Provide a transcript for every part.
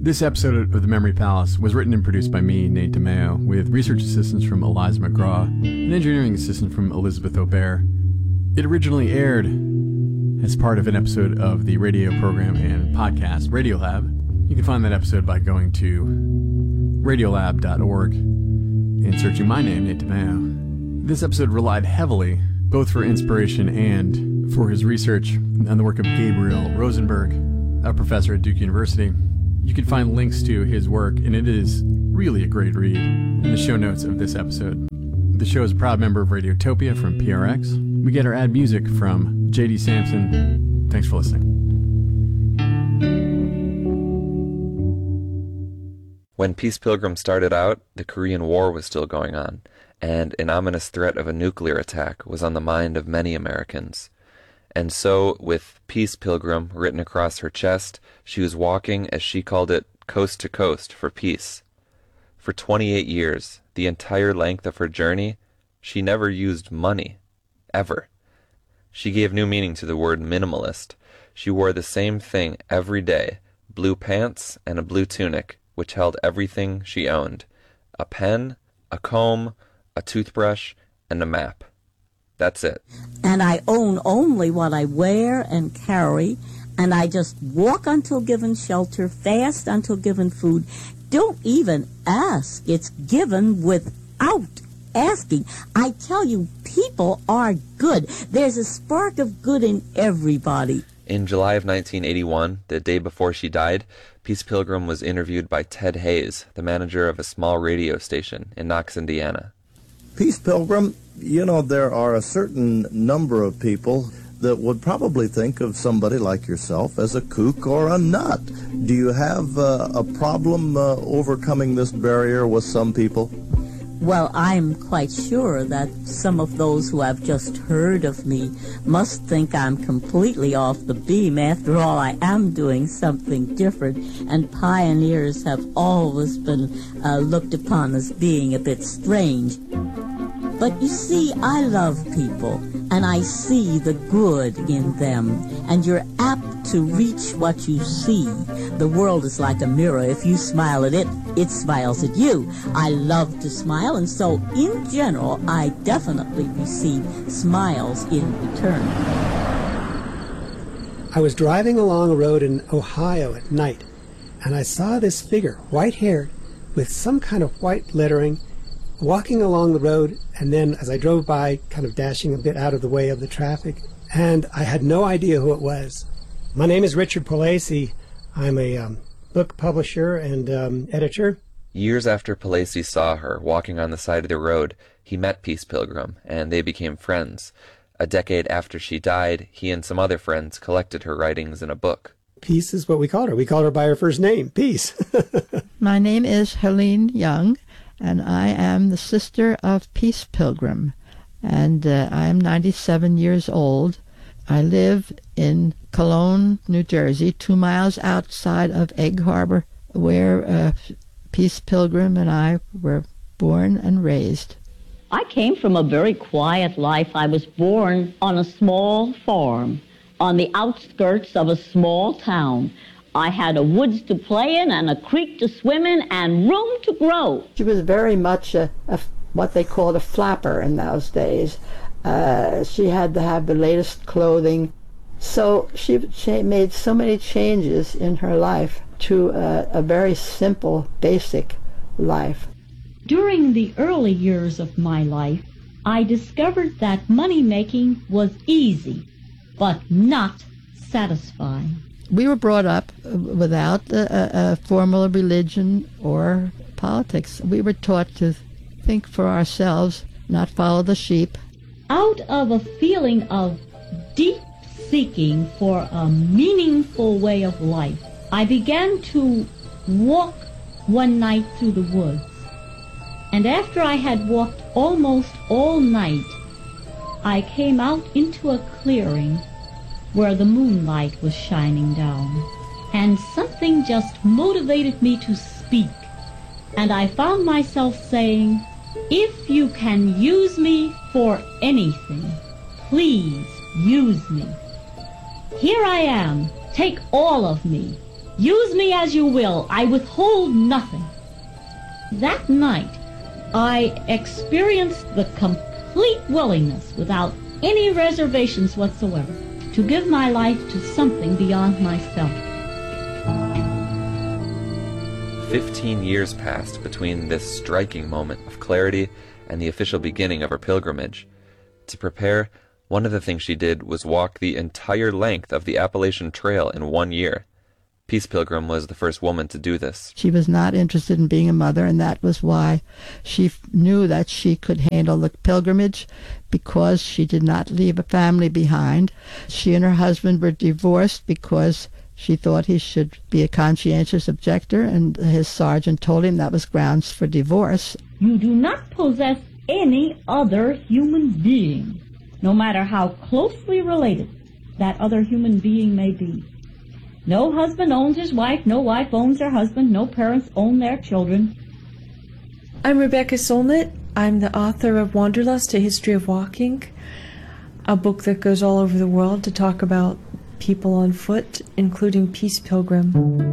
This episode of The Memory Palace was written and produced by me, Nate DeMeo, with research assistance from Eliza McGraw and engineering assistance from Elizabeth Aubert. It originally aired as part of an episode of the radio program and podcast Radiolab. You can find that episode by going to radiolab.org and searching my name, Nate DeMeo. This episode relied heavily, both for inspiration and for his research on the work of Gabriel Rosenberg, a professor at Duke University. You can find links to his work, and it is really a great read, in the show notes of this episode. The show is a proud member of Radiotopia from PRX. We get our ad music from J.D. Sampson. Thanks for listening. When Peace Pilgrim started out, the Korean War was still going on, and an ominous threat of a nuclear attack was on the mind of many Americans. And so, with Peace Pilgrim written across her chest, she was walking, as she called it, coast to coast for peace. For 28 years, the entire length of her journey, she never used money. Ever. She gave new meaning to the word minimalist. She wore the same thing every day, blue pants and a blue tunic, which held everything she owned. A pen, a comb, a toothbrush, and a map. That's it. And I own only what I wear and carry, and I just walk until given shelter, fast until given food. Don't even ask. It's given without asking. I tell you, people are good. There's a spark of good in everybody. In July of 1981, the day before she died, Peace Pilgrim was interviewed by Ted Hayes, the manager of a small radio station in Knox, Indiana. Peace Pilgrim, you know, there are a certain number of people that would probably think of somebody like yourself as a kook or a nut. Do you have a problem overcoming this barrier with some people? Well, I'm quite sure that some of those who have just heard of me must think I'm completely off the beam. After all, I am doing something different, and pioneers have always been looked upon as being a bit strange. But you see, I love people, and I see the good in them, and you're apt to reach what you see. The world is like a mirror. If you smile at it, it smiles at you. I love to smile, and so, in general, I definitely receive smiles in return. I was driving along a road in Ohio at night, and I saw this figure, white-haired, with some kind of white lettering, walking along the road, and then as I drove by, kind of dashing a bit out of the way of the traffic, and I had no idea who it was. My name is Richard Palacey. I'm a book publisher and editor. Years after Palacey saw her walking on the side of the road, he met Peace Pilgrim, and they became friends. A decade after she died, he and some other friends collected her writings in a book. Peace is what we called her. We called her by her first name, Peace. My name is Helene Young, and I am the sister of Peace Pilgrim, and I am 97 years old. I live in Cologne, New Jersey, 2 miles outside of Egg Harbor, where Peace Pilgrim and I were born and raised. I came from a very quiet life. I was born on a small farm on the outskirts of a small town. I had a woods to play in and a creek to swim in and room to grow. She was very much what they called a flapper in those days. She had to have the latest clothing. So she made so many changes in her life to a very simple, basic life. During the early years of my life, I discovered that money-making was easy, but not satisfying. We were brought up without a formal religion or politics. We were taught to think for ourselves, not follow the sheep. Out of a feeling of deep seeking for a meaningful way of life, I began to walk one night through the woods. And after I had walked almost all night, I came out into a clearing where the moonlight was shining down. And something just motivated me to speak. And I found myself saying, if you can use me for anything, please use me. Here I am. Take all of me. Use me as you will. I withhold nothing. That night, I experienced the complete willingness, without any reservations whatsoever, to give my life to something beyond myself. 15 years passed between this striking moment of clarity and the official beginning of her pilgrimage. To prepare, one of the things she did was walk the entire length of the Appalachian Trail in 1 year. Peace Pilgrim was the first woman to do this. She was not interested in being a mother, and that was why she knew that she could handle the pilgrimage, because she did not leave a family behind. She and her husband were divorced because she thought he should be a conscientious objector, and his sergeant told him that was grounds for divorce. You do not possess any other human being, no matter how closely related that other human being may be. No husband owns his wife, no wife owns her husband, no parents own their children. I'm Rebecca Solnit. I'm the author of Wanderlust, A History of Walking, a book that goes all over the world to talk about people on foot, including Peace Pilgrim.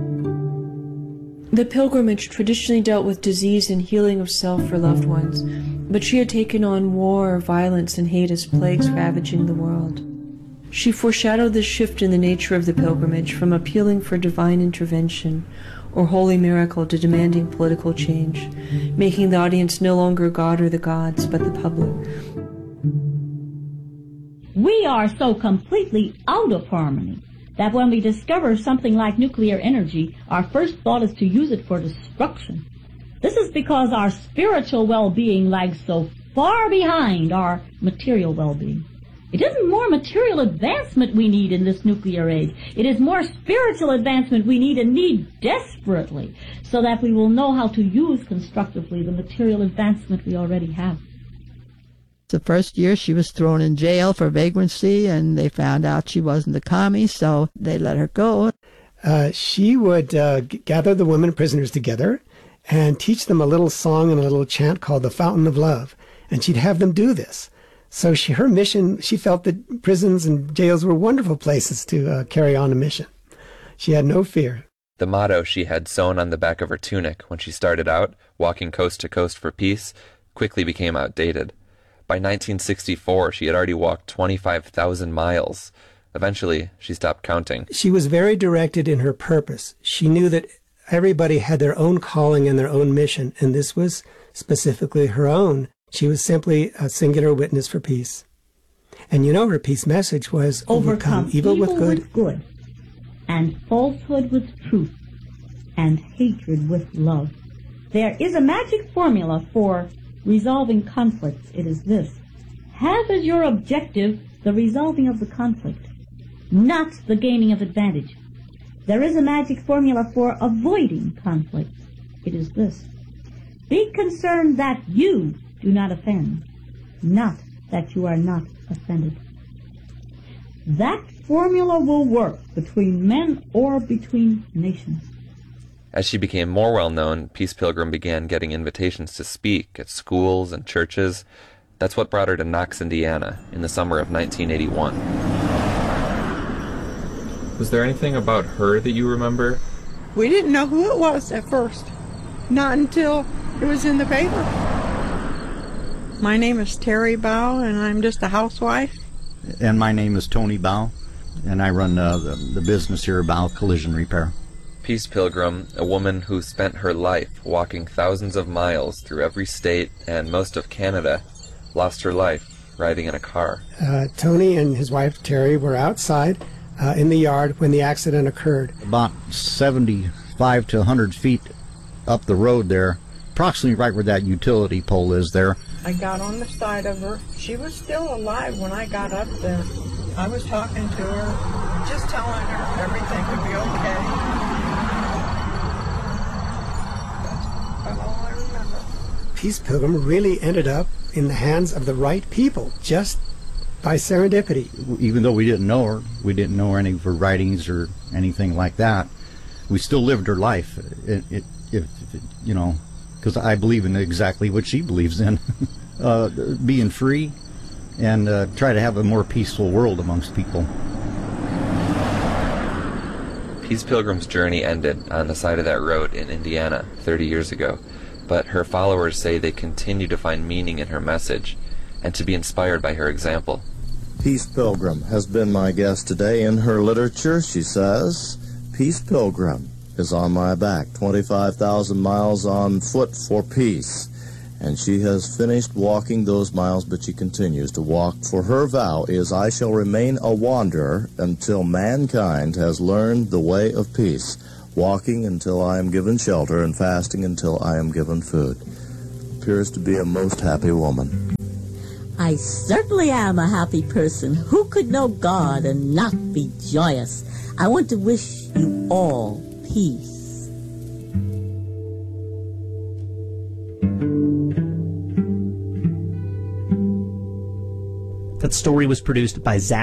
The pilgrimage traditionally dealt with disease and healing of self for loved ones, but she had taken on war, violence, and hate as plagues ravaging the world. She foreshadowed this shift in the nature of the pilgrimage from appealing for divine intervention or holy miracle to demanding political change, making the audience no longer God or the gods, but the public. We are so completely out of harmony that when we discover something like nuclear energy, our first thought is to use it for destruction. This is because our spiritual well-being lags so far behind our material well-being. It isn't more material advancement we need in this nuclear age. It is more spiritual advancement we need, and need desperately, so that we will know how to use constructively the material advancement we already have. The first year she was thrown in jail for vagrancy, and they found out she wasn't a commie, so they let her go. She would gather the women prisoners together and teach them a little song and a little chant called the Fountain of Love, and she'd have them do this. So her mission, she felt that prisons and jails were wonderful places to carry on a mission. She had no fear. The motto she had sewn on the back of her tunic when she started out, walking coast to coast for peace, quickly became outdated. By 1964, she had already walked 25,000 miles. Eventually, she stopped counting. She was very directed in her purpose. She knew that everybody had their own calling and their own mission, and this was specifically her own. She was simply a singular witness for peace. And you know, her peace message was overcome evil with good, and falsehood with truth, and hatred with love. There is a magic formula for resolving conflicts. It is this: have as your objective the resolving of the conflict, not the gaining of advantage. There is a magic formula for avoiding conflicts. It is this: be concerned that you do not offend, not that you are not offended. That formula will work between men or between nations. As she became more well-known, Peace Pilgrim began getting invitations to speak at schools and churches. That's what brought her to Knox, Indiana, in the summer of 1981. Was there anything about her that you remember? We didn't know who it was at first. Not until it was in the paper. My name is Terry Bow, and I'm just a housewife. And my name is Tony Bow, and I run the business here, Bow Collision Repair. Peace Pilgrim, a woman who spent her life walking thousands of miles through every state and most of Canada, lost her life riding in a car. Tony and his wife Terry were outside in the yard when the accident occurred. About 75 to 100 feet up the road there, approximately right where that utility pole is there. I got on the side of her. She was still alive when I got up there. I was talking to her, just telling her everything would be okay. That's all I remember. Peace Pilgrim really ended up in the hands of the right people, just by serendipity. Even though we didn't know her, we didn't know any of her writings or anything like that, we still lived her life. You know, because I believe in exactly what she believes in, being free and try to have a more peaceful world amongst people. Peace Pilgrim's journey ended on the side of that road in Indiana 30 years ago, but her followers say they continue to find meaning in her message and to be inspired by her example. Peace Pilgrim has been my guest today. In her literature, she says, Peace Pilgrim is on my back, 25,000 miles on foot for peace. And she has finished walking those miles, but she continues to walk. For her vow is, I shall remain a wanderer until mankind has learned the way of peace, walking until I am given shelter and fasting until I am given food. Appears to be a most happy woman. I certainly am a happy person. Who could know God and not be joyous? I want to wish you all peace. That story was produced by Zach